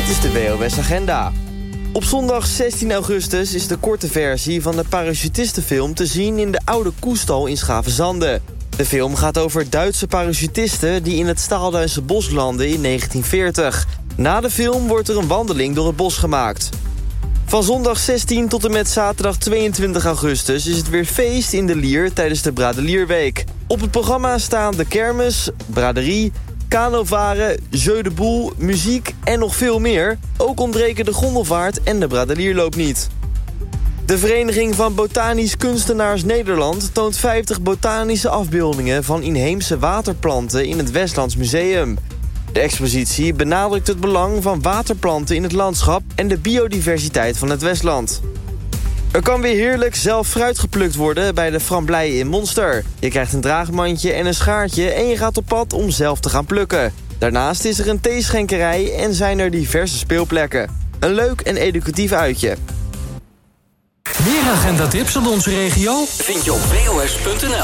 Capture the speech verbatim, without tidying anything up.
Dit is de W O S-agenda. Op zondag zestien augustus is de korte versie van de parachutistenfilm te zien in de Oude Koestal in Schavenzande. De film gaat over Duitse parachutisten die in het Staalduinse bos landen in negentien veertig. Na de film wordt er een wandeling door het bos gemaakt. Van zondag zestien tot en met zaterdag tweeëntwintig augustus is het weer feest in de Lier tijdens de Bradelierweek. Op het programma staan de kermis, braderie, kanovaren, jeu de boel, muziek en nog veel meer. Ook ontbreken de gondelvaart en de bradelierloop niet. De Vereniging van Botanisch Kunstenaars Nederland toont vijftig botanische afbeeldingen van inheemse waterplanten in het Westlands Museum. De expositie benadrukt het belang van waterplanten in het landschap en de biodiversiteit van het Westland. Er kan weer heerlijk zelf fruit geplukt worden bij de Frambleien in Monster. Je krijgt een draagmandje en een schaartje en je gaat op pad om zelf te gaan plukken. Daarnaast is er een theeschenkerij en zijn er diverse speelplekken. Een leuk en educatief uitje. Meer agendatips uit onze regio vind je op w o s punt n l.